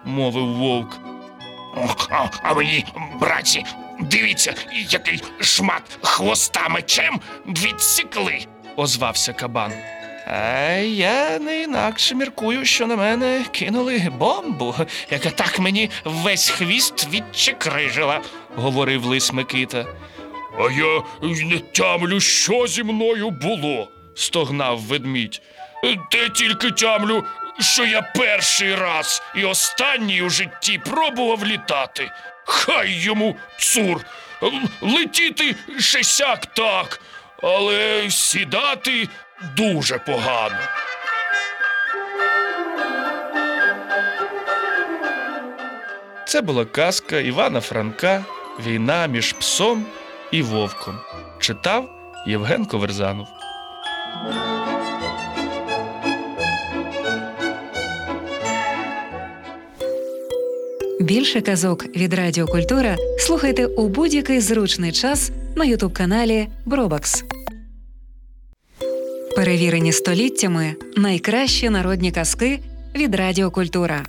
мовив вовк. А мені, братці, дивіться, який шмат хвоста мечем відсікли, Озвався кабан. Я не інакше міркую, що на мене кинули бомбу, яка так мені весь хвіст відчекрижила, говорив лис Микита. А я не тямлю, що зі мною було, Стогнав ведмідь. Те тільки тямлю, що я перший раз і останній у житті пробував літати. Хай йому цур, летіти ще сяк так, але сідати дуже погано. Це була казка Івана Франка «Війна між псом і вовком». Читав Євген Коверзанов. Більше казок від Радіо Культура слухайте у будь-який зручний час на ютуб-каналі Бробакс. Перевірені століттями найкращі народні казки від Радіо Культура.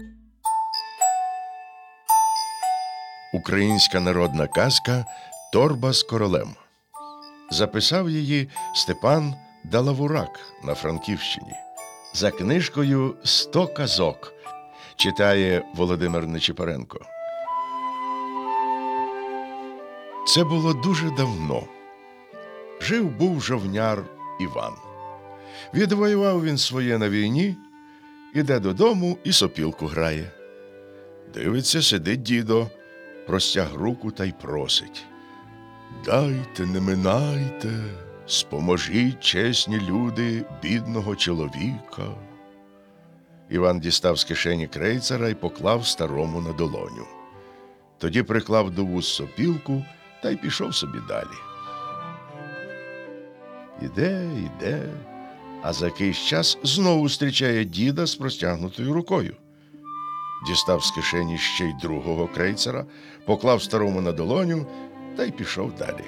Українська народна казка «Торба з королем». Записав її Степан Далавурак на Франківщині. За книжкою «100 казок» читає Володимир Нечипоренко. Це було дуже давно. Жив-був жовняр Іван. Відвоював він своє на війні, іде додому і сопілку грає. Дивиться, сидить дідо, простяг руку та й просить: «Дайте, не минайте, споможіть, чесні люди, бідного чоловіка». Іван дістав з кишені крейцера й поклав старому на долоню. Тоді приклав до вуз сопілку та й пішов собі далі. Іде, а за якийсь час знову зустрічає діда з простягнутою рукою. Дістав з кишені ще й другого крейцера, поклав старому на долоню та й пішов далі.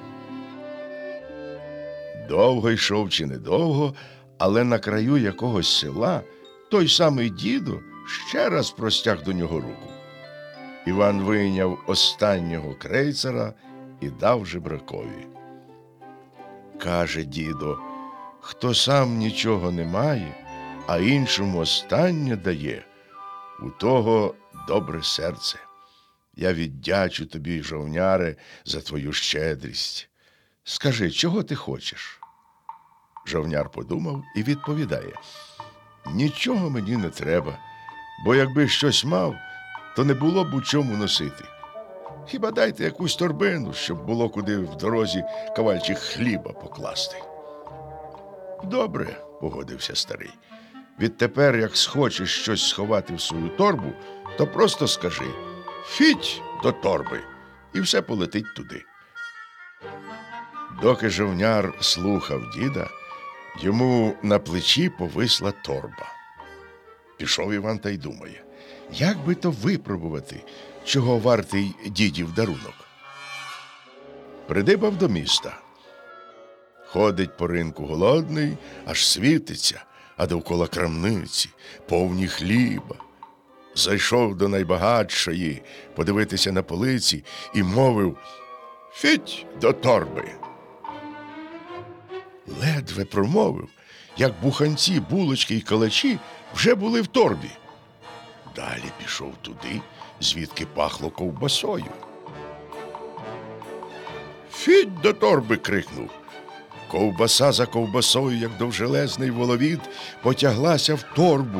Довго йшов чи недовго, але на краю якогось села той самий дідо ще раз простяг до нього руку. Іван вийняв останнього крейцера і дав жебракові. Каже дідо: «Хто сам нічого не має, а іншому останнє дає, у того добре серце. Я віддячу тобі, жовняре, за твою щедрість. Скажи, чого ти хочеш?» Жовняр подумав і відповідає: «Нічого мені не треба, бо якби щось мав, то не було б у чому носити. Хіба дайте якусь торбину, щоб було куди в дорозі кавальчик хліба покласти». «Добре», – погодився старий. «Відтепер, як схочеш щось сховати в свою торбу, то просто скажи: фіть до торби, і все полетить туди». Доки жовняр слухав діда, йому на плечі повисла торба. Пішов Іван та й думає: як би то випробувати, чого вартий дідів дарунок. Придибав до міста. Ходить по ринку голодний, аж світиться, а довкола крамниці, повні хліба. Зайшов до найбагатшої подивитися на полиці і мовив: фіть до торби. Ледве промовив, як буханці, булочки й калачі вже були в торбі. Далі пішов туди, звідки пахло ковбасою. «Фіть до торби!» – крикнув. Ковбаса за ковбасою, як довжелезний воловід, потяглася в торбу.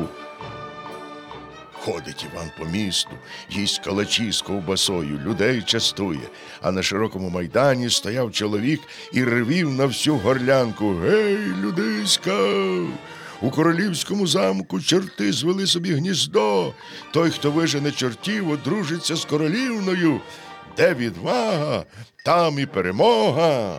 Ходить Іван по місту, їсть калачі з ковбасою, людей частує, а на широкому майдані стояв чоловік і ревів на всю горлянку: «Гей, людиська! У королівському замку чорти звели собі гніздо. Той, хто вижене чортів, одружиться з королівною. Де відвага, там і перемога».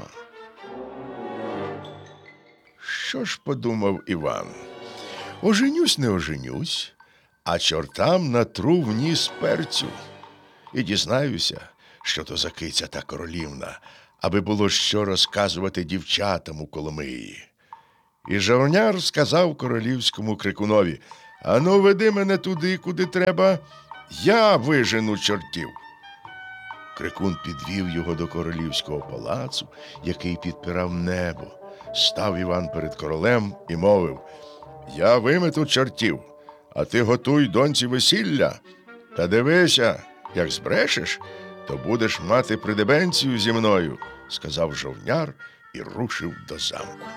Що ж подумав Іван? Оженюсь, не оженюсь, а чортам натру в ніс перцю. І дізнаюся, що то за киця та королівна, аби було що розказувати дівчатам у Коломиї. І жовняр сказав королівському крикунові: Ану, веди мене туди, куди треба, я вижену чортів. Крикун підвів його до королівського палацу, який підпирав небо. Став Іван перед королем і мовив: «Я вимету чортів, а ти готуй доньці весілля. Та дивися, як збрешеш, то будеш мати придебенцію зі мною», – сказав жовняр і рушив до замку.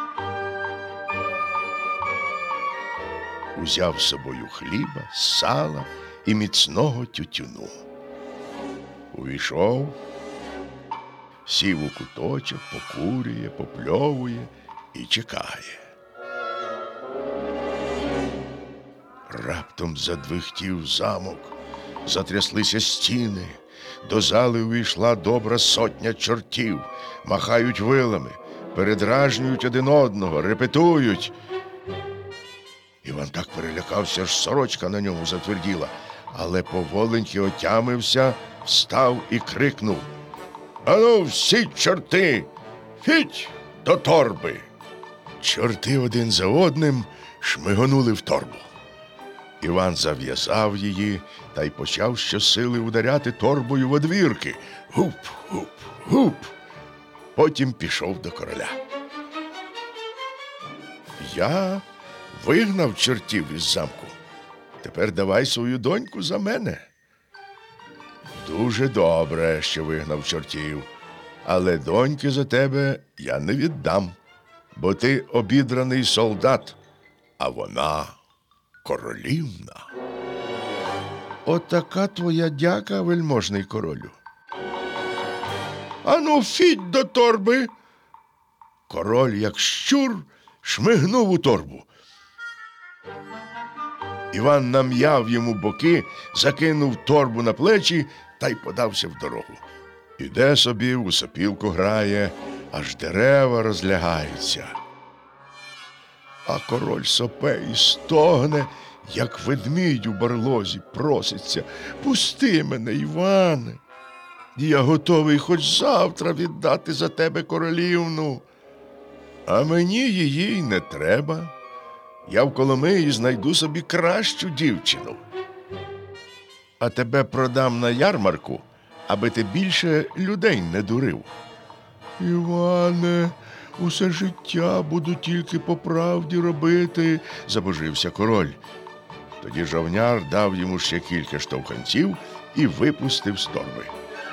Узяв з собою хліба, сала і міцного тютюну. Увійшов, сів у куточок, покурює, попльовує і чекає. Раптом задвихтів замок, затряслися стіни, до зали увійшла добра сотня чортів, махають вилами, передражнюють один одного, репетують. Іван так перелякався, аж сорочка на ньому затверділа, але поволеньки отямився, встав і крикнув: «Ану, всі чорти, фіть до торби!» Чорти один за одним шмигонули в торбу. Іван зав'язав її та й почав щосили ударяти торбою в одвірки. Гуп, гуп, гуп. Потім пішов до короля. «Я вигнав чортів із замку. Тепер давай свою доньку за мене». «Дуже добре, що вигнав чортів, але доньки за тебе я не віддам, бо ти обідраний солдат, а вона королівна». «Отака твоя дяка, вельможний королю». «Ану, фіть до торби!» Король, як щур, шмигнув у торбу. Іван нам'яв йому боки, закинув торбу на плечі та й подався в дорогу. Іде собі, у сопілку грає, аж дерева розлягаються. А король сопе і стогне, як ведмідь у барлозі, проситься: «Пусти мене, Іване! Я готовий хоч завтра віддати за тебе королівну. А мені її й не треба. Я в Коломиї знайду собі кращу дівчину. А тебе продам на ярмарку, аби ти більше людей не дурив». «Іване, усе життя буду тільки по правді робити», – забожився король. Тоді жовняр дав йому ще кілька штовханців і випустив з торби.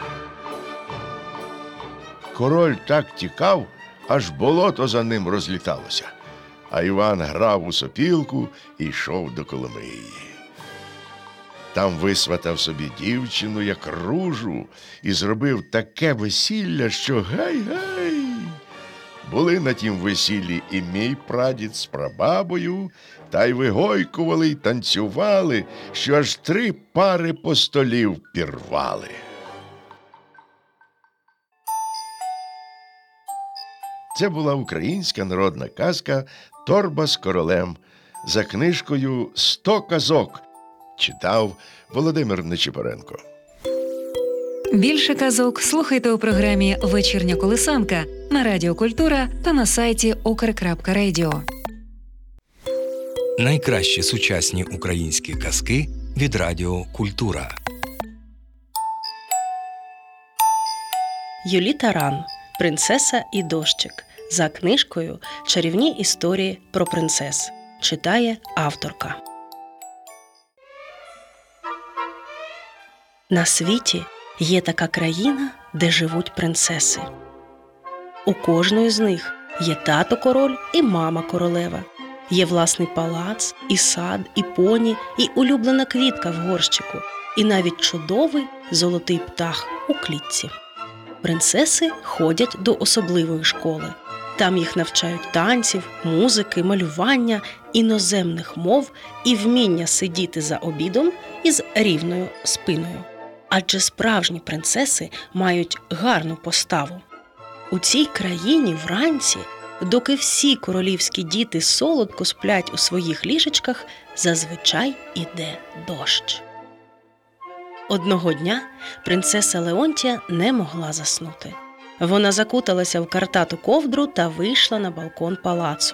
Король так тікав, аж болото за ним розліталося. А Іван грав у сопілку і йшов до Коломиї. Там висватав собі дівчину, як ружу, і зробив таке весілля, що гай-гай! Були на тім весіллі і мій прадід з прабабою, та й вигойкували й танцювали, що аж 3 пари постолів пірвали. Це була українська народна казка «Торба з королем» за книжкою «100 казок». Читав Володимир Нечипоренко. Більше казок слухайте у програмі «Вечірня колисанка» на Радіо Культура та на сайті ukr.radio. Найкращі сучасні українські казки від Радіо Культура. Юлі Таран. «Принцеса і дощик» за книжкою «Чарівні історії про принцес». Читає авторка. На світі є така країна, де живуть принцеси. У кожної з них є тато-король і мама-королева. Є власний палац, і сад, і поні, і улюблена квітка в горщику, і навіть чудовий золотий птах у клітці. Принцеси ходять до особливої школи. Там їх навчають танців, музики, малювання, іноземних мов і вміння сидіти за обідом із рівною спиною. Адже справжні принцеси мають гарну поставу. У цій країні вранці, доки всі королівські діти солодко сплять у своїх ліжечках, зазвичай іде дощ. Одного дня принцеса Леонтія не могла заснути. Вона закуталася в картату ковдру та вийшла на балкон палацу.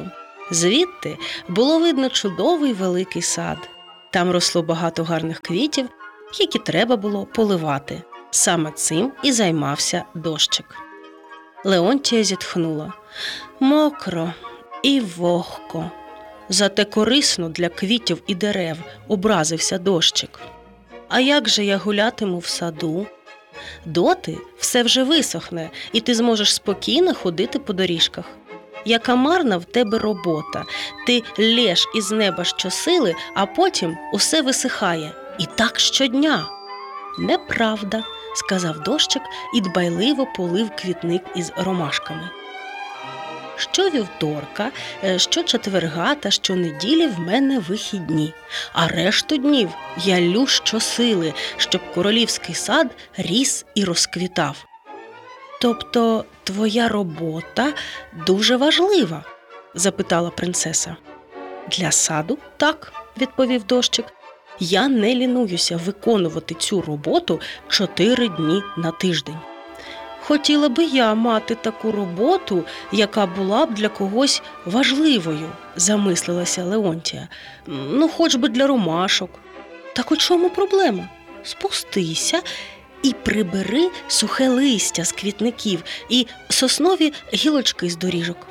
Звідти було видно чудовий великий сад. Там росло багато гарних квітів, які треба було поливати. Саме цим і займався дощик. Леонтія зітхнула. Мокро і вогко. Зате корисно для квітів і дерев, образився дощик. А як же я гулятиму в саду? Доти все вже висохне, і ти зможеш спокійно ходити по доріжках. Яка марна в тебе робота. Ти лєш із неба щосили, а потім усе висихає. І так щодня. Неправда, сказав дощик і дбайливо полив квітник із ромашками. Щовівторка, щочетверга та щонеділі в мене вихідні, а решту днів я лю щосили, щоб королівський сад ріс і розквітав. Тобто твоя робота дуже важлива? Запитала принцеса. Для саду – так, відповів дощик. Я не лінуюся виконувати цю роботу 4 дні на тиждень. Хотіла би я мати таку роботу, яка була б для когось важливою, замислилася Леонтія. Ну, хоч би для ромашок. Так у чому проблема? Спустися і прибери сухе листя з квітників і соснові гілочки з доріжок.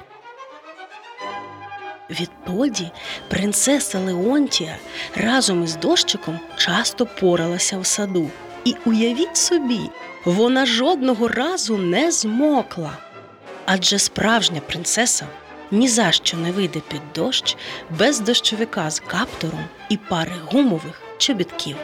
Відтоді принцеса Леонтія разом із дощиком часто поралася в саду. І уявіть собі, вона жодного разу не змокла. Адже справжня принцеса ні за що не вийде під дощ без дощовика з каптуром і пари гумових чобітків.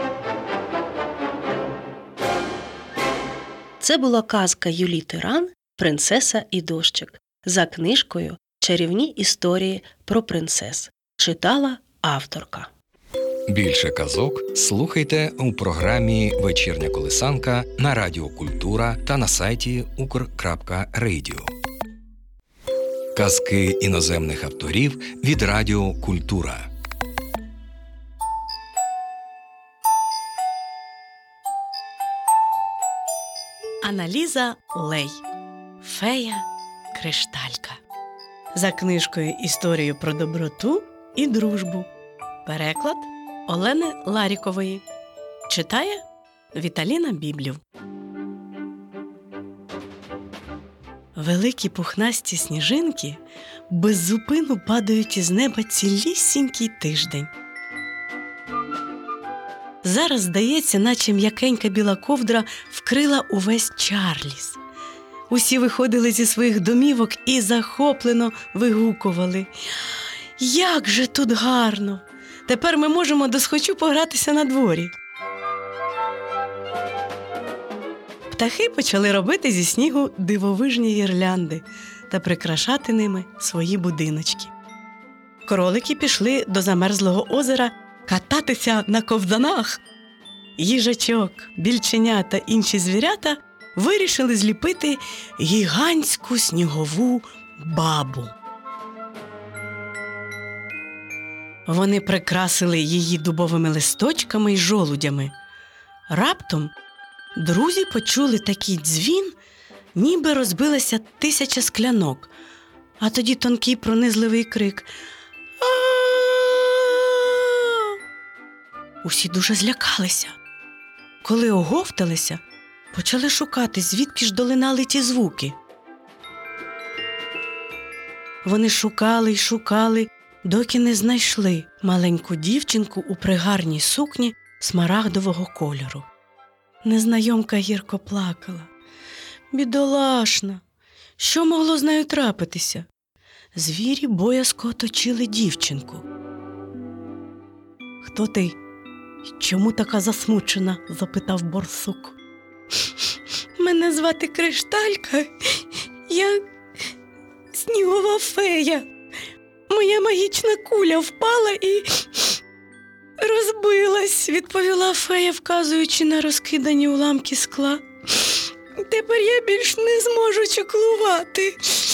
Це була казка Юлії Тиран «Принцеса і дощик» за книжкою «Чарівні історії про принцес». Читала авторка. Більше казок слухайте у програмі «Вечірня колисанка» на Радіо Культура та на сайті ukr.radio. Казки іноземних авторів від Радіо Культура. Аналіза Лей. Фея Кришталька. За книжкою «Історію про доброту і дружбу». Переклад Олени Ларікової. Читає Віталіна Біблів. Великі пухнасті сніжинки беззупину падають із неба цілісінький тиждень. Зараз, здається, наче м'якенька біла ковдра вкрила увесь Чарльз. Усі виходили зі своїх домівок і захоплено вигукували: «Як же тут гарно! Тепер ми можемо досхочу погратися на дворі!» Птахи почали робити зі снігу дивовижні гірлянди та прикрашати ними свої будиночки. Кролики пішли до замерзлого озера кататися на ковзанах. Їжачок, більченя та інші звірята вирішили зліпити гігантську снігову бабу. Вони прикрасили її дубовими листочками й жолудями. Раптом друзі почули такий дзвін, ніби розбилася 1000 склянок, а тоді тонкий пронизливий крик: «А-а-а!» Усі дуже злякалися. Коли оговталися, почали шукати, звідки ж долинали ті звуки. Вони шукали й шукали, доки не знайшли маленьку дівчинку у пригарній сукні смарагдового кольору. Незнайомка гірко плакала. Бідолашна! Що могло з нею трапитися? Звірі боязко оточили дівчинку. «Хто ти? Чому така засмучена?» – запитав борсук. «Мене звати Кришталька. Я снігова фея. Моя магічна куля впала і розбилась», – відповіла фея, вказуючи на розкидані уламки скла. «Тепер я більш не зможу чаклувати».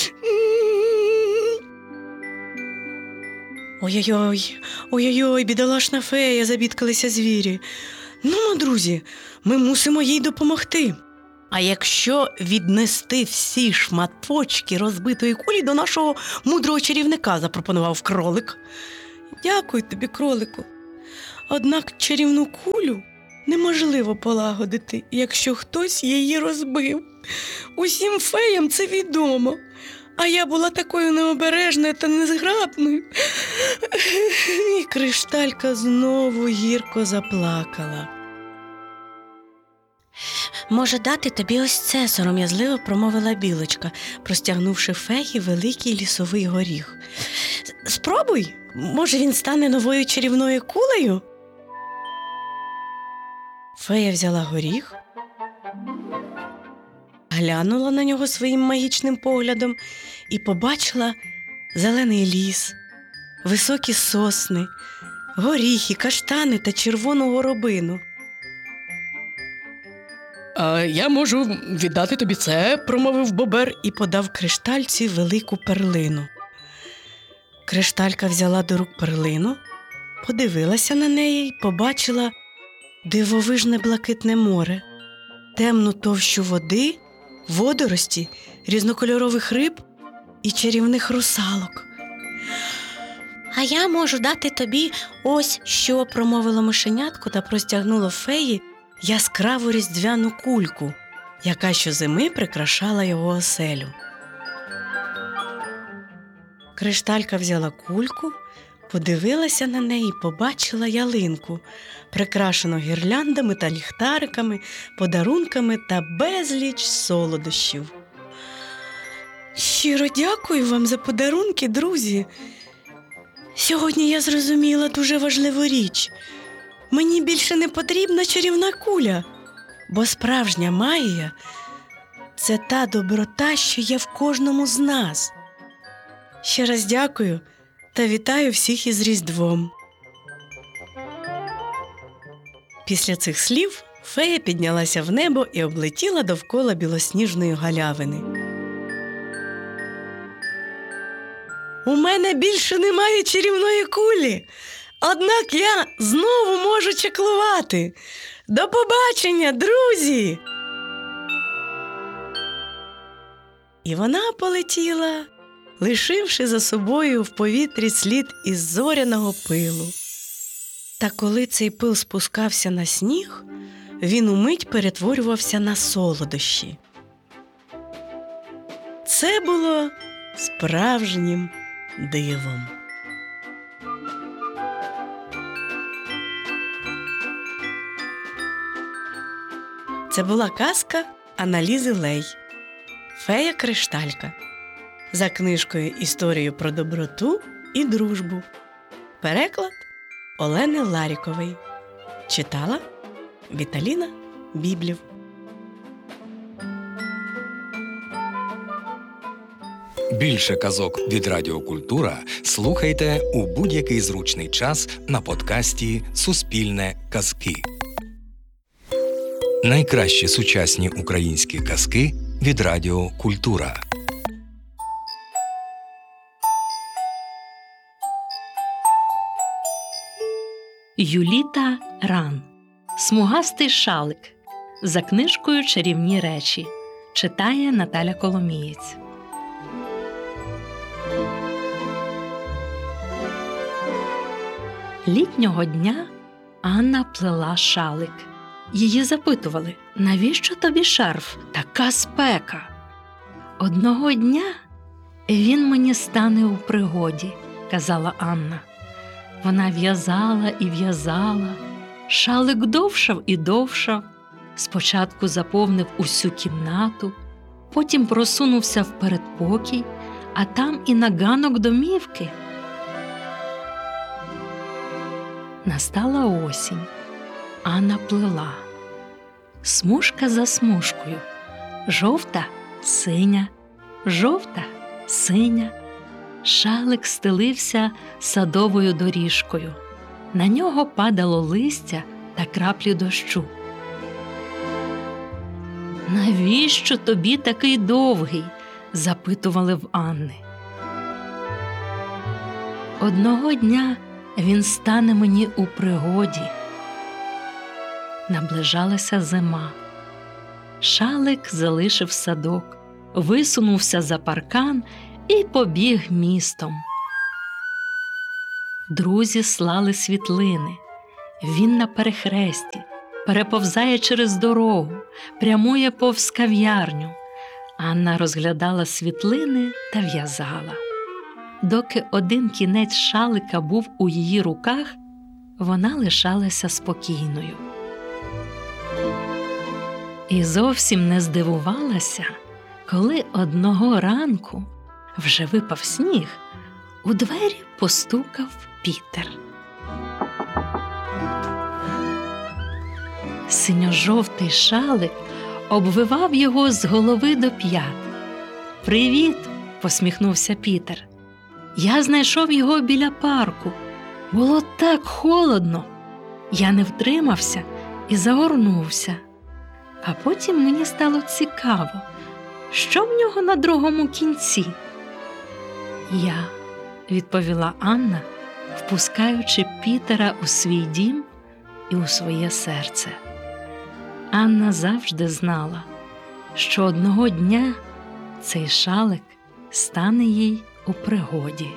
«Ой-ой-ой, ой-ой-ой, бідолашна фея», – забідкалися звірі. «Ну, друзі, ми мусимо їй допомогти. А якщо віднести всі шматочки розбитої кулі до нашого мудрого чарівника, запропонував кролик. Дякую тобі, кролику. Однак чарівну кулю неможливо полагодити, якщо хтось її розбив. Усім феям це відомо. А я була такою необережною та незграбною. І Кришталька знову гірко заплакала. «Може, дати тобі ось це?» – сором'язливо промовила білочка, простягнувши феї великий лісовий горіх. «Спробуй, може, він стане новою чарівною кулею?» Фея взяла горіх, глянула на нього своїм магічним поглядом і побачила зелений ліс, високі сосни, горіхи, каштани та червону горобину. «Я можу віддати тобі це», – промовив бобер і подав Криштальці велику перлину. Кришталька взяла до рук перлину, подивилася на неї й побачила дивовижне блакитне море, темну товщу води, водорості, різнокольорових риб і чарівних русалок. «А я можу дати тобі ось що», – промовило мишенятко та простягнуло феї яскраву різдвяну кульку, яка щозими прикрашала його оселю. Кришталька взяла кульку, подивилася на неї і побачила ялинку, прикрашену гірляндами та ліхтариками, подарунками та безліч солодощів. «Щиро дякую вам за подарунки, друзі. Сьогодні я зрозуміла дуже важливу річ. Мені більше не потрібна чарівна куля, бо справжня магія – це та доброта, що є в кожному з нас. Ще раз дякую та вітаю всіх із Різдвом». Після цих слів фея піднялася в небо і облетіла довкола білосніжної галявини. «У мене більше немає чарівної кулі, однак я знову можу чаклувати. До побачення, друзі!» І вона полетіла, лишивши за собою в повітрі слід із зоряного пилу. Та коли цей пил спускався на сніг, він умить перетворювався на солодощі. Це було справжнім дивом. Це була казка Аналізи Лей «Фея Кришталька» за книжкою «Історію про доброту і дружбу». Переклад Олени Ларікової. Читала Віталіна Біблів. Більше казок від Радіо Культура слухайте у будь-який зручний час на подкасті «Суспільне казки». Найкращі сучасні українські казки від Радіо Культура. Юліта Ран. Смугастий шалик. За книжкою «Чарівні речі». Читає Наталя Коломієць. Літнього дня Анна плела шалик. Її запитували: «Навіщо тобі шарф? Така спека!» «Одного дня він мені стане у пригоді», – казала Анна. Вона в'язала і в'язала. Шалик довшав і довшав. Спочатку заповнив усю кімнату, потім просунувся в передпокій, а там і на ганок домівки. Настала осінь. Анна плела. Смужка за смужкою. Жовта – синя, жовта – синя. Шалик стелився садовою доріжкою. На нього падало листя та краплі дощу. «Навіщо тобі такий довгий?» – запитували в Анни. «Одного дня він стане мені у пригоді». Наближалася зима. Шалик залишив садок, висунувся за паркан і побіг містом. Друзі слали світлини. Він на перехресті, переповзає через дорогу, прямує повз кав'ярню. Анна розглядала світлини та в'язала. Доки один кінець шалика був у її руках, вона лишалася спокійною. І зовсім не здивувалася, коли одного ранку, вже випав сніг, у двері постукав Пітер. Синьо-жовтий шалик обвивав його з голови до п'ят. «Привіт!» – посміхнувся Пітер. «Я знайшов його біля парку. Було так холодно. Я не втримався і загорнувся. А потім мені стало цікаво, що в нього на другому кінці?» «Я», – відповіла Анна, впускаючи Пітера у свій дім і у своє серце. Анна завжди знала, що одного дня цей шалик стане їй у пригоді.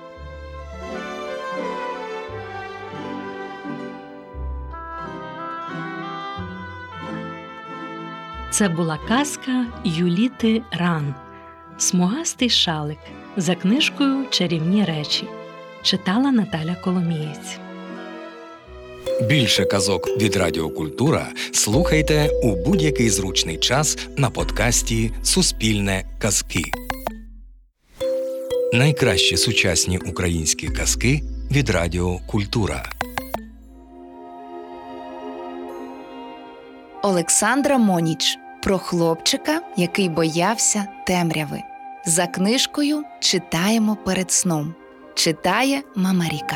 Це була казка Юліти Ран «Смугастий шалик» за книжкою «Чарівні речі». Читала Наталя Коломієць. Більше казок від Радіо Культура слухайте у будь-який зручний час на подкасті «Суспільне казки». Найкращі сучасні українські казки від Радіо Культура. Олександра Моніч про хлопчика, який боявся темряви. За книжкою «Читаємо перед сном». Читає мама Ріка.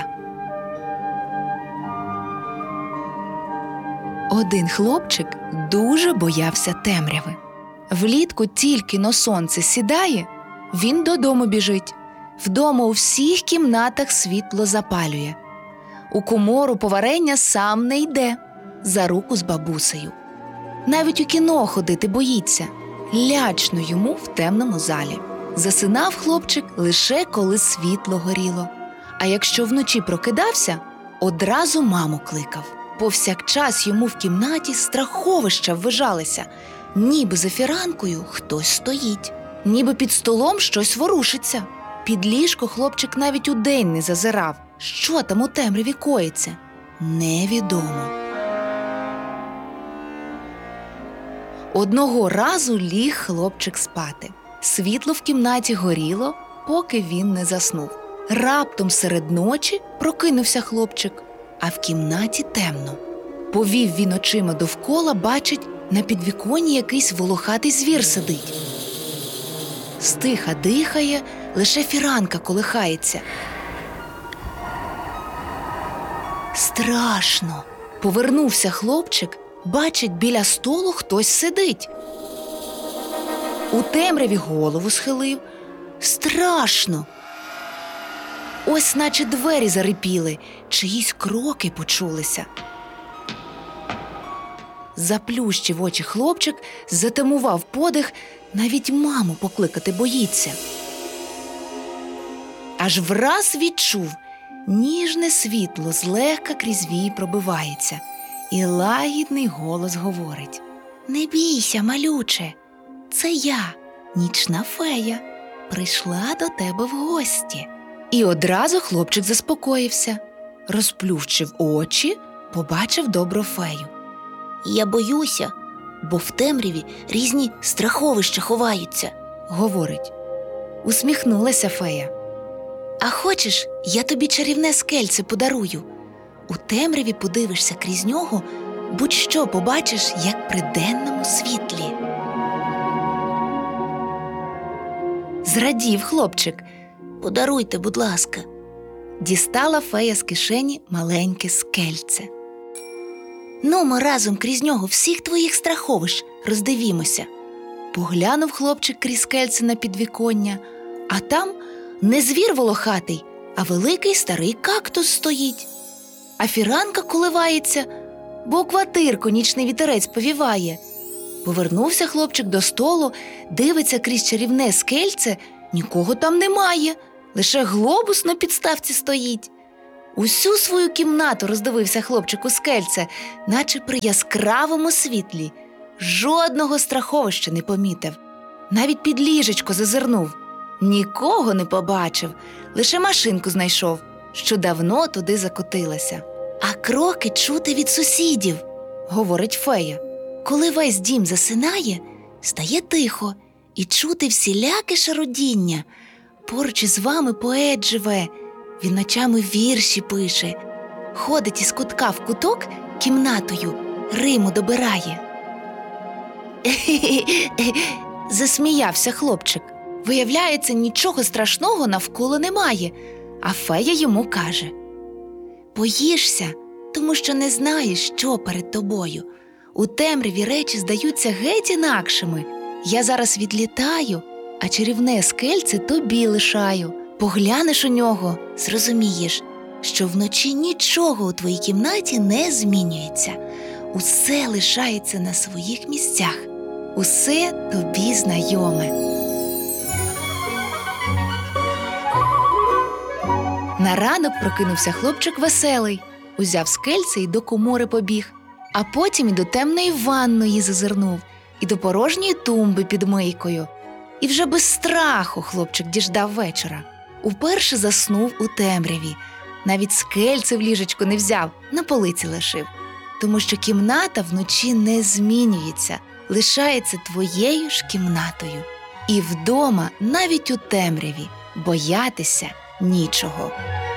Один хлопчик дуже боявся темряви. Влітку тільки-но сонце сідає, він додому біжить. Вдома у всіх кімнатах світло запалює. У комору по варення сам не йде, за руку з бабусею. Навіть у кіно ходити боїться. Лячно йому в темному залі. Засинав хлопчик лише коли світло горіло. А якщо вночі прокидався, одразу маму кликав. Повсякчас йому в кімнаті страховища ввижалися. Ніби за фіранкою хтось стоїть, ніби під столом щось ворушиться. Під ліжко хлопчик навіть удень не зазирав. Що там у темряві коїться? Невідомо. Одного разу ліг хлопчик спати. Світло в кімнаті горіло, поки він не заснув. Раптом серед ночі прокинувся хлопчик, а в кімнаті темно. Повів він очима довкола, бачить, на підвіконні якийсь волохатий звір сидить. Стиха дихає, лише фіранка колихається. Страшно. Повернувся хлопчик, бачить, біля столу хтось сидить. У темряві голову схилив. Страшно. Ось наче двері зарипіли, чиїсь кроки почулися. Заплющив очі хлопчик, затамував подих, навіть маму покликати боїться. Аж враз відчув, ніжне світло злегка крізь вії пробивається, і лагідний голос говорить: «Не бійся, малюче, це я, нічна фея, прийшла до тебе в гості». І одразу хлопчик заспокоївся, розплющив очі, побачив добру фею. «Я боюся, бо в темряві різні страховища ховаються», – говорить. Усміхнулася фея. «А хочеш, я тобі чарівне скельце подарую? У темряві подивишся крізь нього, будь-що побачиш, як при денному світлі». Зрадів хлопчик. «Подаруйте, будь ласка». Дістала фея з кишені маленьке скельце. «Ну, ми разом крізь нього всіх твоїх страховищ роздивімося». Поглянув хлопчик крізь скельце на підвіконня, а там не звір волохатий, а великий старий кактус стоїть. А фіранка коливається, бо у квартирку нічний вітерець повіває. Повернувся хлопчик до столу, дивиться крізь чарівне скельце, нікого там немає, лише глобус на підставці стоїть. Усю свою кімнату роздивився хлопчик у скельце, наче при яскравому світлі. Жодного страховища не помітив. Навіть під ліжечко зазирнув. Нікого не побачив, лише машинку знайшов, що давно туди закотилася. А кроки чути від сусідів, говорить фея. Коли весь дім засинає, стає тихо і чути всіляке шародіння. Поруч із вами поет живе, він ночами вірші пише. Ходить із кутка в куток кімнатою, Риму добирає. Засміявся хлопчик. Виявляється, нічого страшного навколо немає, а фея йому каже: боїшся, тому що не знаєш, що перед тобою. У темряві речі здаються геть інакшими. Я зараз відлітаю, а чарівне скельце тобі лишаю. Поглянеш у нього, зрозумієш, що вночі нічого у твоїй кімнаті не змінюється. Усе лишається на своїх місцях. Усе тобі знайоме. На ранок прокинувся хлопчик веселий, узяв скельце і до комори побіг, а потім і до темної ванної зазирнув, і до порожньої тумби під мийкою. І вже без страху хлопчик діждав вечора. Уперше заснув у темряві. Навіть скельце в ліжечко не взяв, на полиці лишив. Тому що кімната вночі не змінюється, лишається твоєю ж кімнатою. І вдома, навіть у темряві, боятися нічого.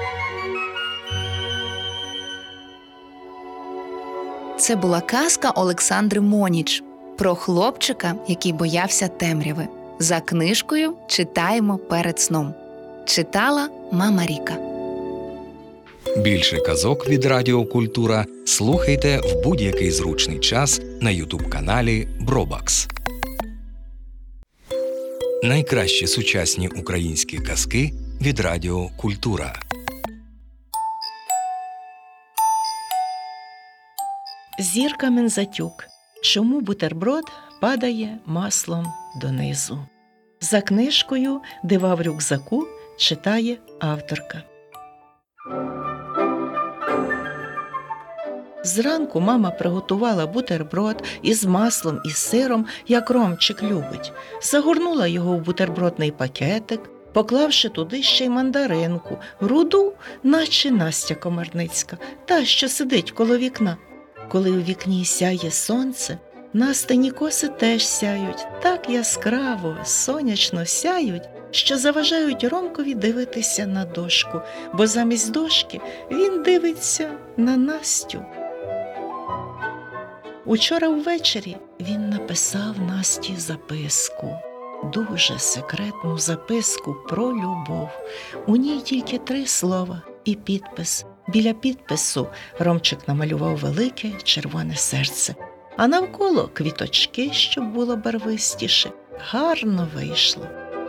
Це була казка Олександри Моніч про хлопчика, який боявся темряви. За книжкою «Читаємо перед сном». Читала мама Ріка. Більше казок від Радіо Культура слухайте в будь-який зручний час на ютуб-каналі Бробакс. Найкращі сучасні українські казки від Радіо Культура. Зірка Мензатюк. Чому бутерброд падає маслом донизу? За книжкою «Дива в рюкзаку» читає авторка. Зранку мама приготувала бутерброд із маслом і сиром, як Ромчик любить. Загорнула його в бутербродний пакетик, поклавши туди ще й мандаринку, руду, наче Настя Комарницька, та, що сидить коло вікна. Коли у вікні сяє сонце, Настині коси теж сяють, так яскраво, сонячно сяють, що заважають Ромкові дивитися на дошку, бо замість дошки він дивиться на Настю. Учора ввечері він написав Насті записку, дуже секретну записку про любов. У ній тільки 3 слова і підпис. Біля підпису Ромчик намалював велике червоне серце, а навколо квіточки, щоб було барвистіше. Гарно вийшло.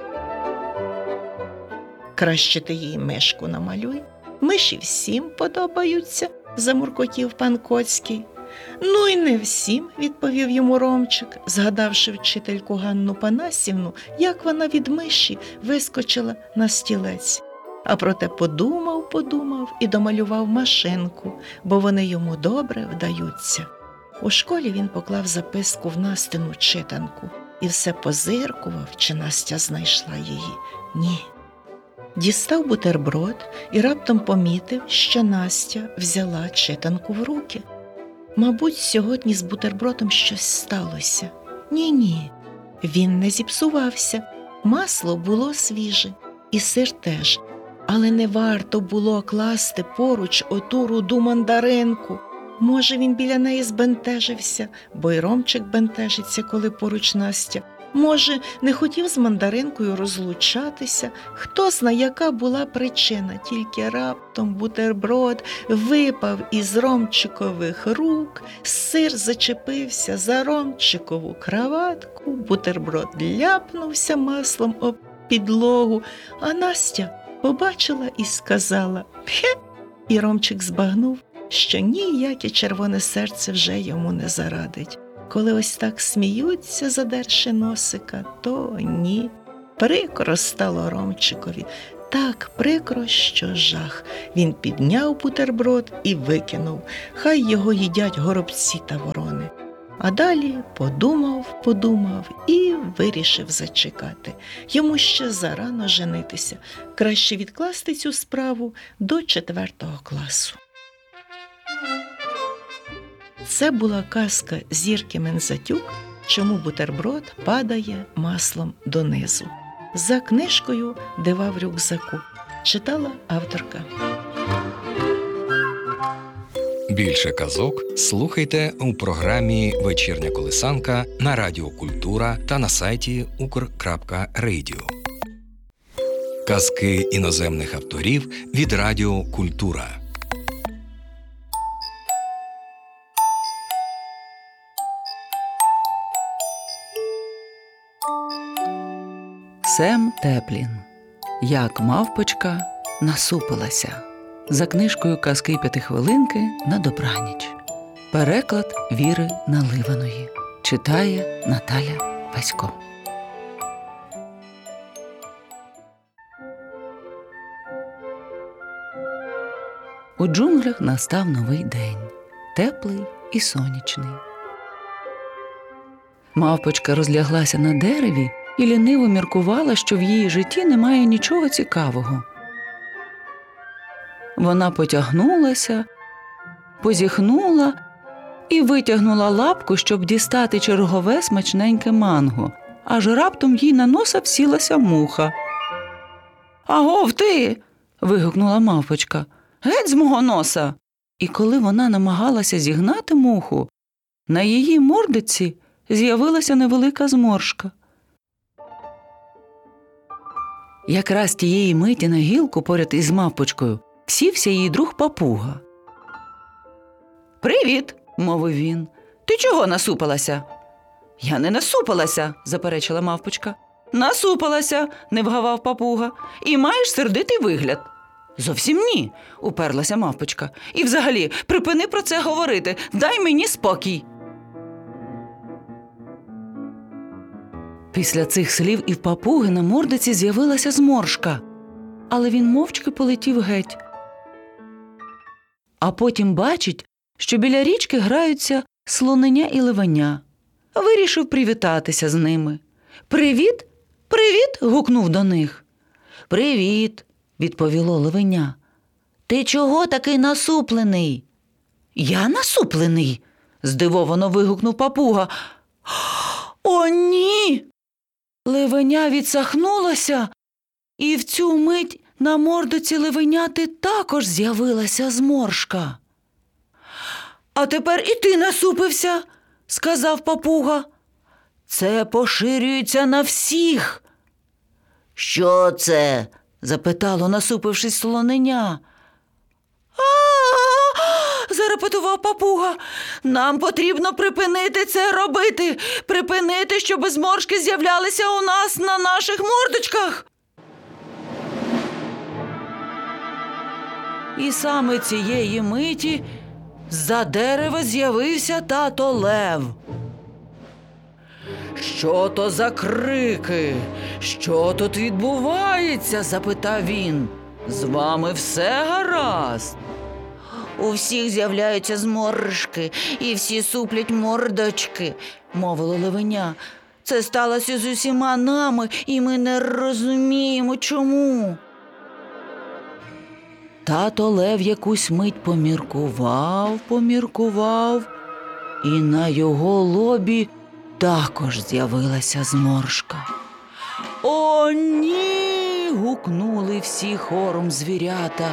Краще ти їй мишку намалюй. Миші всім подобаються, замуркотів пан Коцький. Ну й не всім, відповів йому Ромчик, згадавши вчительку Ганну Панасівну, як вона від миші вискочила на стілець. А проте подумав і домалював машинку, бо вони йому добре вдаються. У школі він поклав записку в Настину читанку і все позиркував, чи Настя знайшла її. Ні. Дістав бутерброд і раптом помітив, що Настя взяла читанку в руки. Мабуть, сьогодні з бутербродом щось сталося. Ні, він не зіпсувався. Масло було свіже, і сир теж. Але не варто було класти поруч оту руду мандаринку. Може, він біля неї збентежився, бо й Ромчик бентежиться, коли поруч Настя. Може, не хотів з мандаринкою розлучатися. Хто зна, яка була причина, тільки раптом бутерброд випав із Ромчикових рук, сир зачепився за Ромчикову краватку, бутерброд ляпнувся маслом об підлогу, а Настя побачила і сказала «Пхе!» І Ромчик збагнув, що ніяке червоне серце вже йому не зарадить. коли ось так сміються, задерши носика, то ні. Прикро стало Ромчикові. Так прикро, що жах. Він підняв бутерброд і викинув. Хай його їдять горобці та ворони. А далі подумав і вирішив зачекати. Йому ще зарано женитися. Краще відкласти цю справу до 4 класу. Це була казка Зірки Мензатюк «Чому бутерброд падає маслом донизу». За книжкою «Дива в рюкзаку» читала авторка. Більше казок слухайте у програмі «Вечірня колисанка» на Радіо Культура та на сайті ukr.radio. Казки іноземних авторів від Радіо Культура. Сем Теплін. Як мавпочка насупилася. За книжкою «Казки п'ятихвилинки на добраніч». Переклад Віри Наливаної. Читає Наталя Васько. У джунглях настав новий день. Теплий і сонячний. Мавпочка розляглася на дереві і ліниво міркувала, що в її житті немає нічого цікавого. Вона потягнулася, позіхнула і витягнула лапку, щоб дістати чергове смачненьке манго. Аж раптом їй на носа всілася муха. «Агов ти!» – вигукнула мавпочка. «Геть з мого носа!» І коли вона намагалася зігнати муху, на її мордиці з'явилася невелика зморшка. Якраз тієї миті на гілку поряд із мавпочкою сівся її друг папуга. «Привіт!» – мовив він. «Ти чого насупилася?» «Я не насупилася!» – заперечила мавпочка. «Насупилася!» – не вгавав папуга. «І маєш сердитий вигляд!» «Зовсім ні!» – уперлася мавпочка. «І взагалі, припини про це говорити! Дай мені спокій!» Після цих слів і в папуги на мордиці з'явилася зморшка, але він мовчки полетів геть. А потім бачить, що біля річки граються слоненя і левеня. Вирішив привітатися з ними. «Привіт! Привіт!» – гукнув до них. «Привіт!» – відповіло левеня. «Ти чого такий насуплений?» «Я насуплений?» – здивовано вигукнув папуга. «О, ні!» Левеня відсахнулося, і в цю мить на мордоці левеняти також з'явилася зморшка. «А тепер і ти насупився!» – сказав папуга. «Це поширюється на всіх!» «Що це?» – запитало, насупившись, слоненя. Зарепетував папуга. «Нам потрібно припинити це робити! Припинити, щоб зморшки з'являлися у нас на наших мордочках!» І саме цієї миті з-за дерева з'явився тато Лев. «Що то за крики? Що тут відбувається?» – запитав він. «З вами все гаразд?» «У всіх з'являються зморшки, і всі суплять мордочки», – мовило левеня. «Це сталося з усіма нами, і ми не розуміємо, чому». Тато Лев якусь мить поміркував, і на його лобі також з'явилася зморшка. «О, ні!» – гукнули всі хором звірята.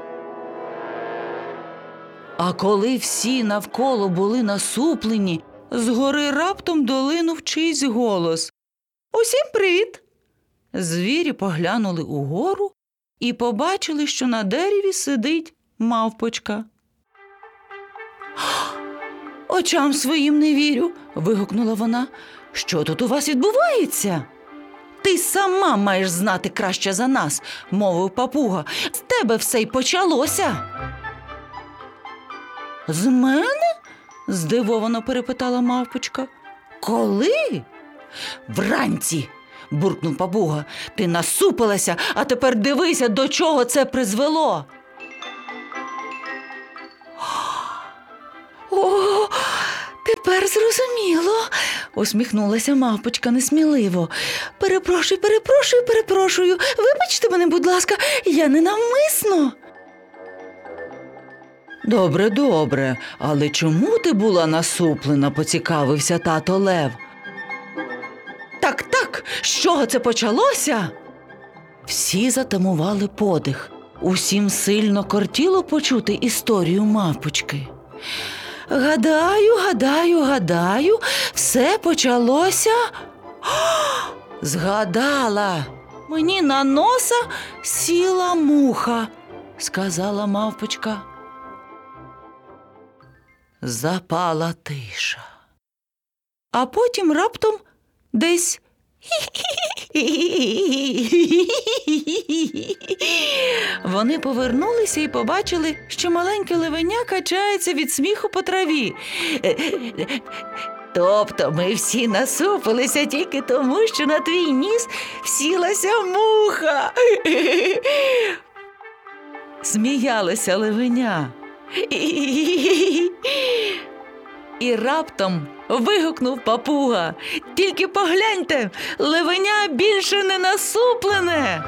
А коли всі навколо були насуплені, згори раптом долинув чийсь голос. «Усім привіт!» Звірі поглянули угору і побачили, що на дереві сидить мавпочка. «Очам своїм не вірю!» – вигукнула вона. «Що тут у вас відбувається?» «Ти сама маєш знати краще за нас!» – мовив папуга. «З тебе все й почалося!» «З мене?» здивовано перепитала мавпочка. Коли? Вранці, буркнув папуга. Ти насупилася, а тепер дивися, до чого це призвело. О, тепер зрозуміло, усміхнулася мавпочка несміливо. Перепрошую. Вибачте мене, будь ласка, я ненавмисно. Добре, але чому ти була насуплена, поцікавився тато Лев. Так, з чого це почалося? Всі затамували подих. Усім сильно кортіло почути історію мавпочки. Гадаю, все почалося. Згадала. Мені на носа сіла муха, сказала мавпочка. Запала тиша. А потім раптом десь вони повернулися і побачили, що маленьке левеня качається від сміху по траві. Тобто ми всі насупилися тільки тому, що на твій ніс сілася муха. Сміялося левеня. І раптом вигукнув папуга. Тільки погляньте, левеня більше не насуплене.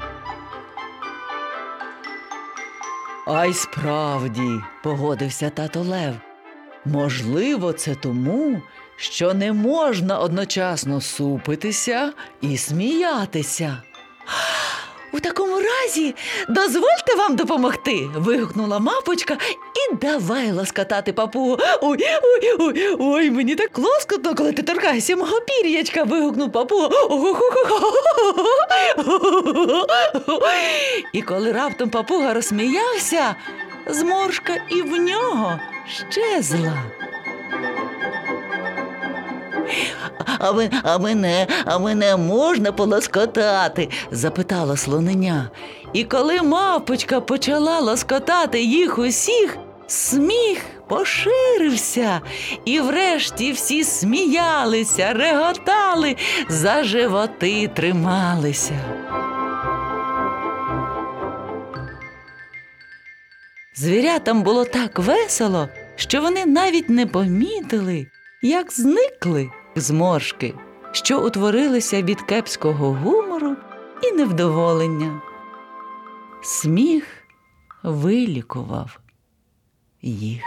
Ай, справді, погодився тато Лев. Можливо, це тому, що не можна одночасно супитися і сміятися. У такому разі, дозвольте вам допомогти, вигукнула мавпочка і давай ласкатати папугу. Ой, мені так лоскотно, коли ти торкаєшся мого пір'ячка, вигукнув папуга. І коли раптом папуга розсміявся, зморшка і в нього щезла. А мене можна полоскотати? Запитала слоненя. І коли мавпочка почала лоскотати їх усіх, сміх поширився. І врешті всі сміялися, реготали, за животи трималися. Звірятам було так весело, що вони навіть не помітили, як зникли зморшки, що утворилися від кепського гумору і невдоволення. Сміх вилікував їх.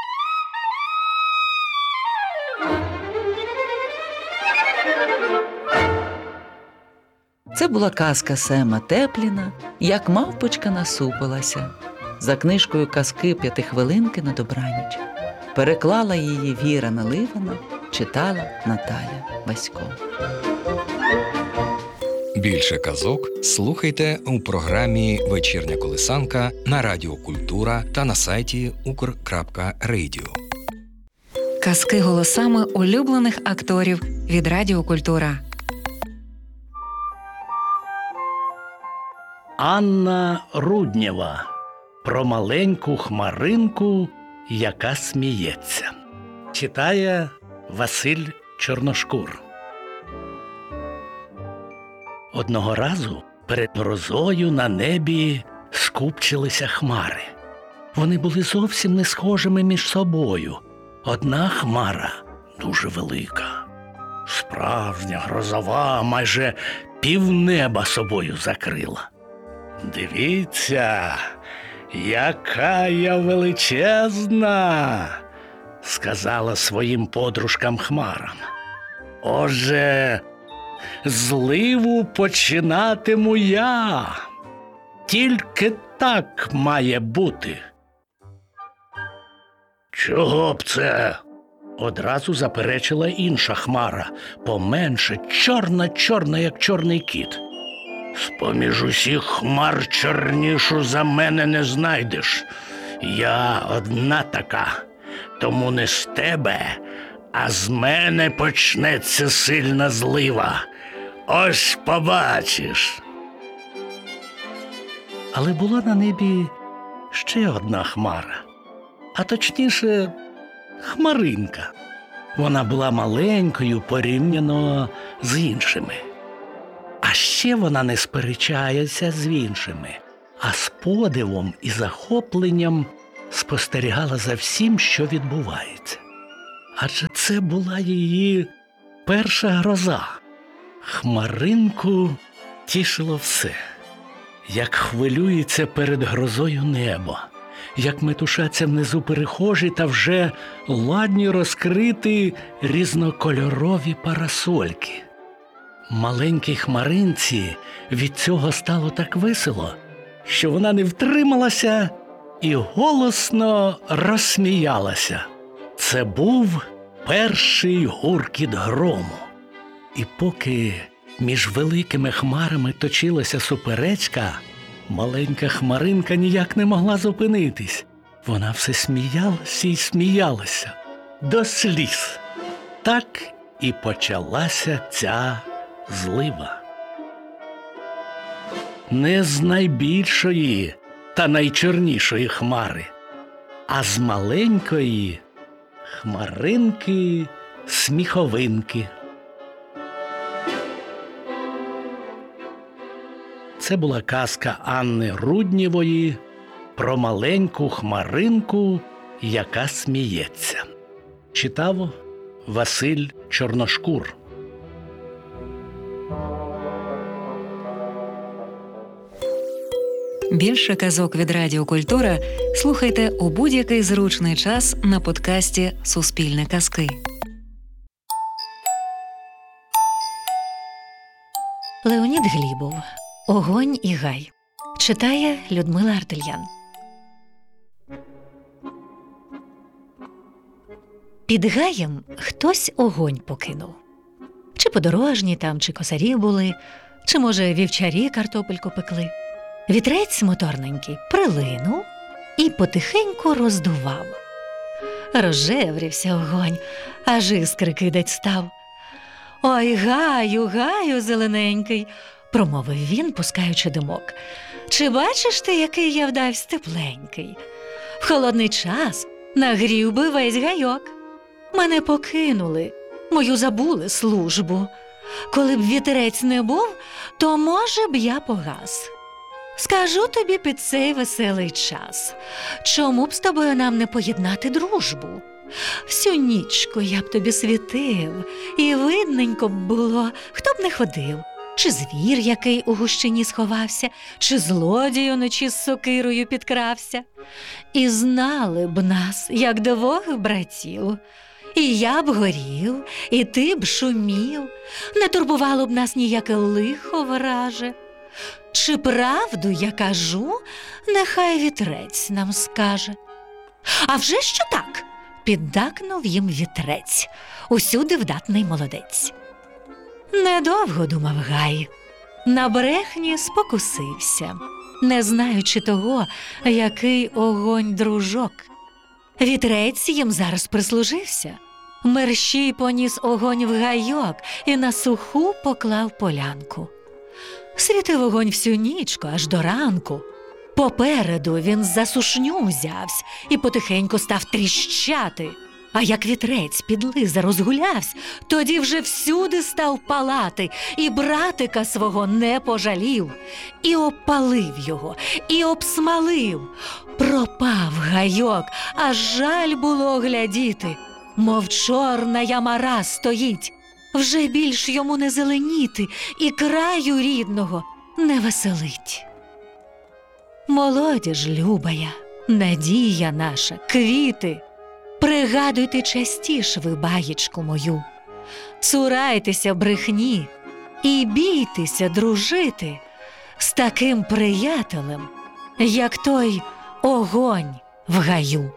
Це була казка Сема Тепліна «Як мавпочка насупилася». За книжкою казки «П'ятихвилинки на добраніч». Переклала її Віра Наливана, читала Наталя Васько. Більше казок слухайте у програмі «Вечірня колисанка» на Радіо Культура та на сайті ukr.radio. Казки голосами улюблених акторів від Радіо Культура. Анна Руднєва про маленьку хмаринку, яка сміється. Читає Василь Чорношкур. Одного разу перед грозою на небі скупчилися хмари. Вони були зовсім не схожими між собою. Одна хмара дуже велика. Справжня грозова, майже півнеба собою закрила. «Дивіться, яка я величезна!» – сказала своїм подружкам-хмарам. «Отже, зливу починатиму я. Тільки так має бути». «Чого б це?» – одразу заперечила інша хмара, поменше, чорна, як чорний кіт. «З-поміж усіх хмар чорнішу за мене не знайдеш. Я одна така, тому не з тебе, а з мене почнеться сильна злива. Ось побачиш». Але була на небі ще одна хмара, а точніше Хмаринка. Вона була маленькою порівняно з іншими. А ще вона не сперечається з іншими, а з подивом і захопленням спостерігала за всім, що відбувається. Адже це була її перша гроза. Хмаринку тішило все. Як хвилюється перед грозою небо, як метушаться внизу перехожі та вже ладні розкрити різнокольорові парасольки. Маленькій хмаринці від цього стало так весело, що вона не втрималася і голосно розсміялася. Це був перший гуркіт грому. І поки між великими хмарами точилася суперечка, маленька хмаринка ніяк не могла зупинитись. Вона все сміялася і сміялася до сліз. Так і почалася ця злива. Не з найбільшої та найчорнішої хмари, а з маленької хмаринки-сміховинки. Це була казка Анни Руднєвої про маленьку хмаринку, яка сміється. Читав Василь Чорношкур. Більше казок від Радіо Культура слухайте у будь-який зручний час на подкасті «Суспільне казки». Леонід Глібов. «Огонь і гай». Читає Людмила Ардельян. Під гаєм хтось огонь покинув. Чи подорожні там, чи косарі були, чи, може, вівчарі картопельку пекли. Вітрець моторненький прилинув і потихеньку роздував. Розжеврівся огонь, аж іскри кидать став. «Ой, гаю, гаю, зелененький», – промовив він, пускаючи димок. «Чи бачиш ти, який я вдавсь тепленький? В холодний час нагрів би весь гайок. Мене покинули, мою забули службу. Коли б вітерець не був, то, може б, я погас. Скажу тобі під цей веселий час, чому б з тобою нам не поєднати дружбу? Всю нічку я б тобі світив, і видненько б було, хто б не ходив. Чи звір, який у гущині сховався, чи злодій уночі з сокирою підкрався. І знали б нас, як двох братів. І я б горів, і ти б шумів, не турбувало б нас ніяке лихо враже. Чи правду я кажу, нехай вітрець нам скаже». «А вже що так?» – піддакнув їм вітрець, усюди вдатний молодець. Недовго думав гай, на брехні спокусився, не знаючи того, який огонь дружок. Вітрець їм зараз прислужився, мерщій поніс огонь в гайок і на суху поклав полянку. Світив огонь всю нічку, аж до ранку. Попереду він за сушню взявсь і потихеньку став тріщати. А як вітрець підлиза розгулявсь, тоді вже всюди став палати, і братика свого не пожалів. І обпалив його, і обсмалив. Пропав гайок, аж жаль було глядіти, мов чорна ямара стоїть. Вже більш йому не зеленіти, і краю рідного не веселить. Молодіж любая, надія наша, квіти, пригадуйте частіш ви баєчку мою. Цурайтеся брехні і бійтеся дружити з таким приятелем, як той огонь в гаю.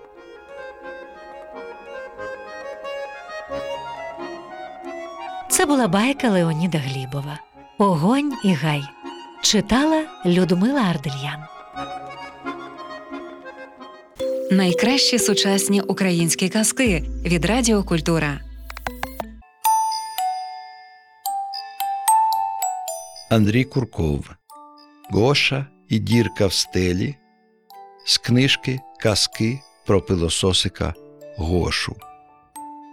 Це була байка Леоніда Глібова «Огонь і гай». Читала Людмила Ардельян. Найкращі сучасні українські казки від Радіо Культура. Андрій Курков. Гоша і дірка в стелі. З книжки «Казки про пилососика Гошу».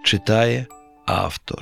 Читає автор.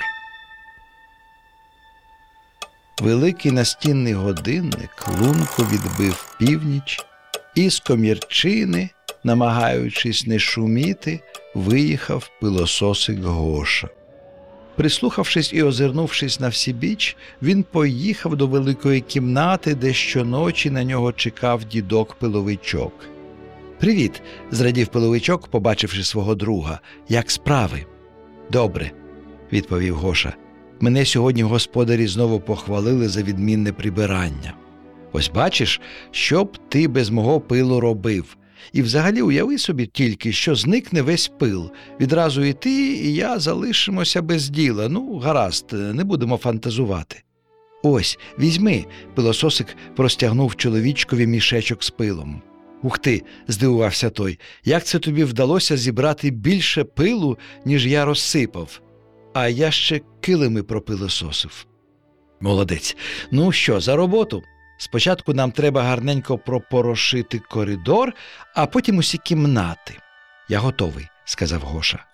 Великий настінний годинник лунко відбив північ, і з комірчини, намагаючись не шуміти, виїхав пилососик Гоша. Прислухавшись і озирнувшись на всібіч, він поїхав до великої кімнати, де щоночі на нього чекав дідок Пиловичок. «Привіт!» – зрадів Пиловичок, побачивши свого друга. «Як справи?» «Добре», – відповів Гоша. «Мене сьогодні господарі знову похвалили за відмінне прибирання. Ось бачиш, що б ти без мого пилу робив. І взагалі уяви собі тільки, що зникне весь пил. Відразу і ти, і я залишимося без діла. Ну, гаразд, не будемо фантазувати». «Ось, візьми», – пилососик простягнув чоловічкові мішечок з пилом. «Ух ти!» – здивувався той. «Як це тобі вдалося зібрати більше пилу, ніж я розсипав? А я ще килими пропилососив». «Молодець. Ну що, за роботу? Спочатку нам треба гарненько пропорошити коридор, а потім усі кімнати». «Я готовий», – сказав Гоша.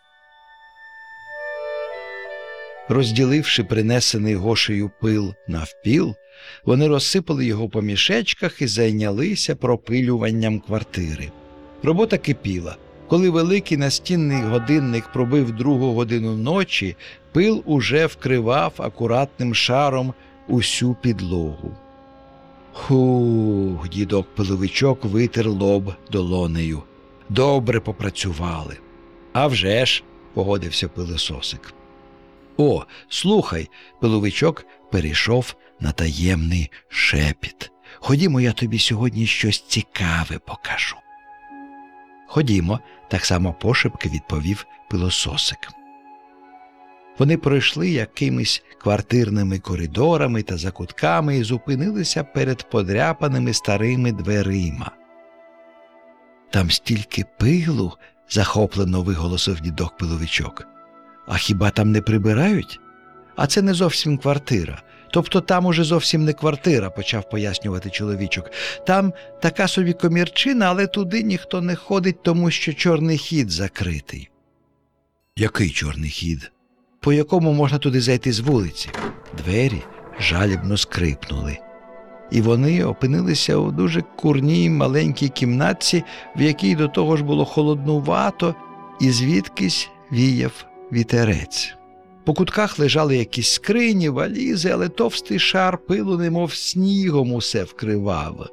Розділивши принесений Гошею пил навпіл, вони розсипали його по мішечках і зайнялися пропилюванням квартири. Робота кипіла. Коли великий настінний годинник пробив 2 годину ночі, пил уже вкривав акуратним шаром усю підлогу. «Хух!» – дідок Пиловичок витер лоб долонею. «Добре попрацювали». «А вже ж!» – погодився пилососик. «О, слухай!» – Пиловичок перейшов на таємний шепіт. «Ходімо, я тобі сьогодні щось цікаве покажу». «Ходімо», – так само пошепки відповів пилососик. Вони пройшли якимись квартирними коридорами та закутками і зупинилися перед подряпаними старими дверима. «Там стільки пилу!» – захоплено виголосив дідок Пиловичок. «А хіба там не прибирають? А це не зовсім квартира. Тобто там уже зовсім не квартира», – почав пояснювати чоловічок. «Там така собі комірчина, але туди ніхто не ходить, тому що чорний хід закритий». «Який чорний хід? По якому можна туди зайти з вулиці?» Двері жалібно скрипнули. І вони опинилися у дуже курній маленькій кімнатці, в якій до того ж було холоднувато, і звідкись віяв вітерець. По кутках лежали якісь скрині, валізи, але товстий шар пилу немов снігом усе вкривав.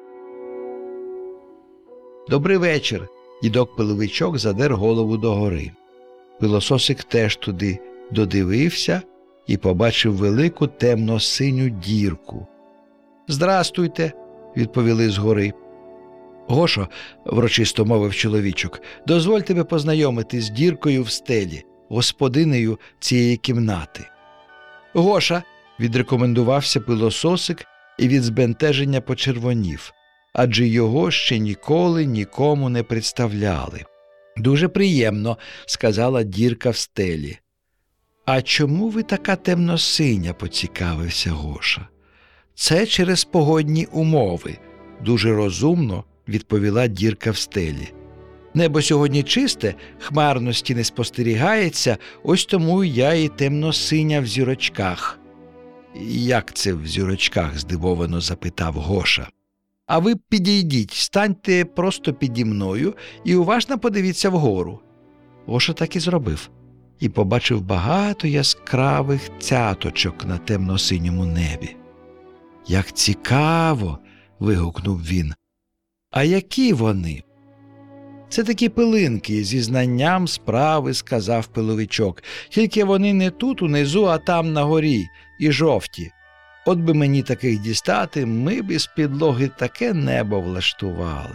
«Добрий вечір!» – дідок Пиловичок задер голову догори. Пилососик теж туди додивився і побачив велику темно-синю дірку. «Здрастуйте!» – відповіли згори. «Гошо!» – врочисто мовив чоловічок. «Дозволь тебе познайомити з діркою в стелі, господинею цієї кімнати». «Гоша!» – відрекомендувався пилососик і від збентеження почервонів, адже його ще ніколи нікому не представляли. «Дуже приємно», – сказала дірка в стелі. «А чому ви така темно-синя?» – поцікавився Гоша. «Це через погодні умови», – дуже розумно відповіла дірка в стелі. «Небо сьогодні чисте, хмарності не спостерігається, ось тому я і темно-синя в зірочках». «Як це в зірочках?» – здивовано запитав Гоша. «А ви підійдіть, станьте просто піді мною і уважно подивіться вгору». Гоша так і зробив. І побачив багато яскравих цяточок на темно-синьому небі. «Як цікаво!» – вигукнув він. «А які вони?» «Це такі пилинки, зі знанням справи», – сказав Пиловичок. «Тільки вони не тут унизу, а там на горі, і жовті. От би мені таких дістати, ми б із підлоги таке небо влаштували».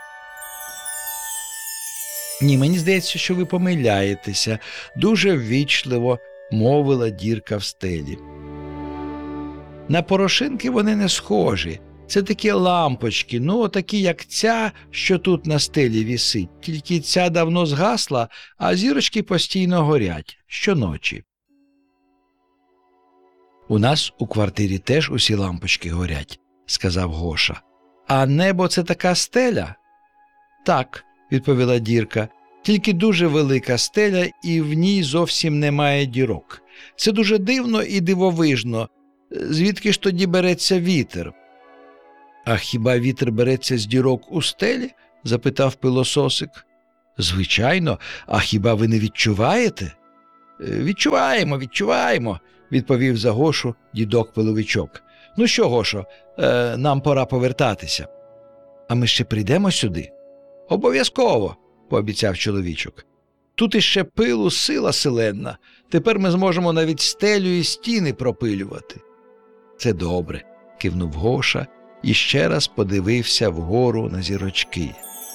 «Ні, мені здається, що ви помиляєтеся», – дуже ввічливо мовила дірка в стелі. «На порошинки вони не схожі. Це такі лампочки, ну, такі, як ця, що тут на стелі вісить. Тільки ця давно згасла, а зірочки постійно горять, щоночі». «У нас у квартирі теж усі лампочки горять», – сказав Гоша. «А небо – це така стеля?» «Так», – відповіла дірка. Тільки дуже велика стеля, і в ній зовсім немає дірок. Це дуже дивно і дивовижно. Звідки ж тоді береться вітер? А хіба вітер береться з дірок у стелі? Запитав пилососик. Звичайно, а хіба ви не відчуваєте? Відчуваємо, відповів за Гошу дідок Пиловичок. Ну що, Гошо, нам пора повертатися. А ми ще прийдемо сюди? Обов'язково, пообіцяв чоловічок. Тут іще пилу сила селенна. Тепер ми зможемо навіть стелю і стіни пропилювати. Це добре, кивнув Гоша і ще раз подивився вгору на зірочки.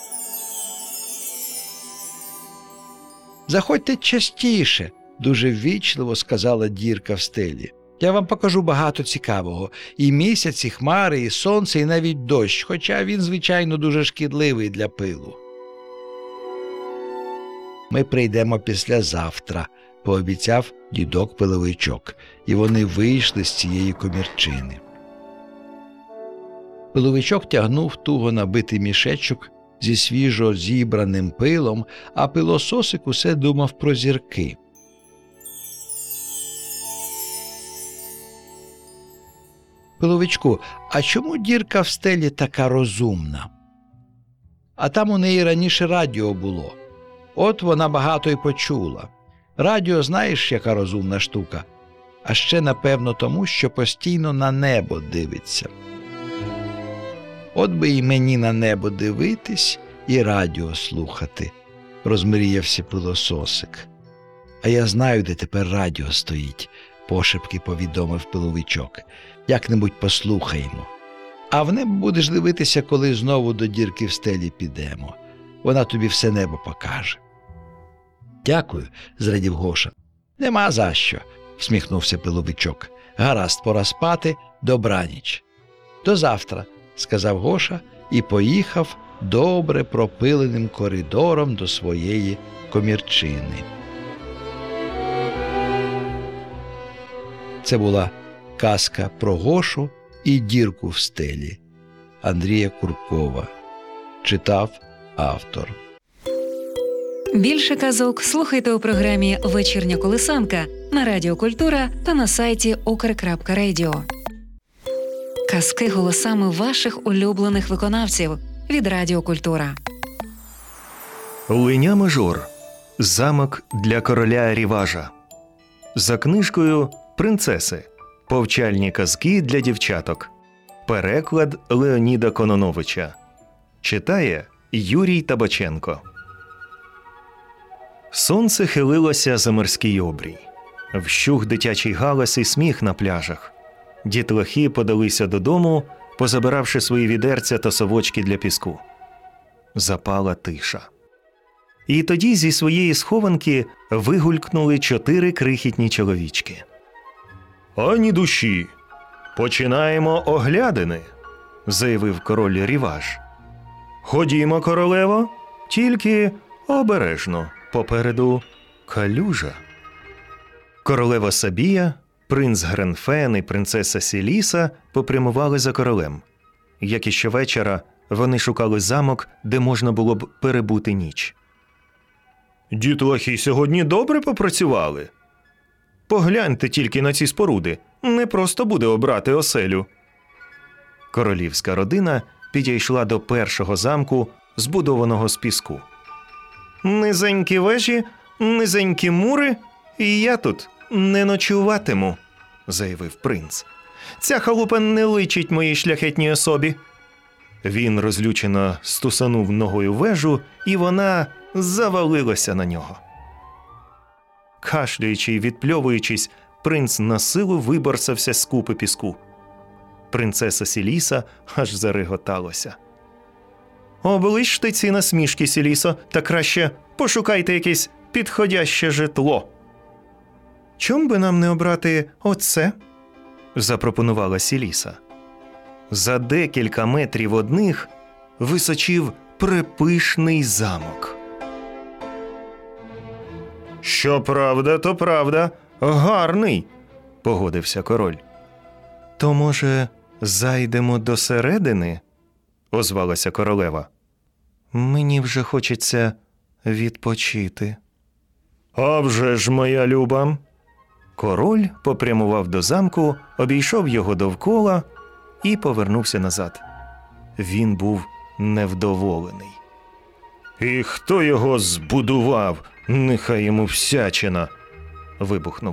Заходьте частіше, дуже ввічливо сказала дірка в стелі. Я вам покажу багато цікавого. І місяць, і хмари, і сонце, і навіть дощ, хоча він, звичайно, дуже шкідливий для пилу. Ми прийдемо післязавтра, пообіцяв дідок Пиловичок, і вони вийшли з цієї комірчини. Пиловичок тягнув туго набитий мішечок зі свіжо зібраним пилом, а пилососик усе думав про зірки. Пиловичку, а чому дірка в стелі така розумна? А там у неї раніше радіо було. От вона багато й почула. Радіо, знаєш, яка розумна штука? А ще, напевно, тому, що постійно на небо дивиться. От би і мені на небо дивитись і радіо слухати, розмріявся пилососик. А я знаю, де тепер радіо стоїть, пошепки повідомив Пиловичок. Як-небудь послухаємо. А в небо будеш дивитися, коли знову до дірки в стелі підемо. Вона тобі все небо покаже. Дякую, зрадів Гоша. Нема за що, всміхнувся Пиловичок. Гаразд, пора спати, добраніч. До завтра, сказав Гоша і поїхав добре пропиленим коридором до своєї комірчини. Це була казка про Гошу і дірку в стелі Андрія Куркова. Читав автор. Більше казок слухайте у програмі «Вечірня колисанка» на Радіо Культура та на сайті ukr.radio. Казки голосами ваших улюблених виконавців від Радіо Культура. Леня Мажор. Замок для короля Ріважа. За книжкою «Принцеси. Повчальні казки для дівчаток». Переклад Леоніда Кононовича. Читає Юрій Табаченко. Сонце хилилося за морський обрій. Вщух дитячий галас і сміх на пляжах. Дітлахи подалися додому, позабиравши свої відерця та совочки для піску. Запала тиша. І тоді зі своєї схованки вигулькнули 4 крихітні чоловічки. «Ані душі! Починаємо оглядини!» – заявив король Ріваж. «Ходімо, королево, тільки обережно, попереду калюжа». Королева Сабія, принц Гренфен і принцеса Селіса попрямували за королем. Як і щовечора, вони шукали замок, де можна було б перебути ніч. «Дітлахи сьогодні добре попрацювали. Погляньте тільки на ці споруди, не просто буде обрати оселю». Королівська родина підійшла до першого замку, збудованого з піску. «Низенькі вежі, низенькі мури, і я тут не ночуватиму», – заявив принц. «Ця халупа не личить моїй шляхетній особі». Він розлючено стусанув ногою вежу, і вона завалилася на нього. Кашляючи й відпльовуючись, принц насилу виборсався з купи піску. Принцеса Селіса аж зареготалася. «Оближте ці насмішки, Селісо, та краще пошукайте якесь підходяще житло». «Чом би нам не обрати оце?» – запропонувала Селіса. За декілька метрів одних височив препишний замок. «Що правда, то правда. Гарний», – погодився король. «То, може, зайдемо до середини?» – озвалася королева. «Мені вже хочеться відпочити. «А вже ж, моя люба!» Король попрямував до замку, обійшов його довкола і повернувся назад. Він був невдоволений. «І хто його збудував? Нехай йому всячина!» – вибухнув.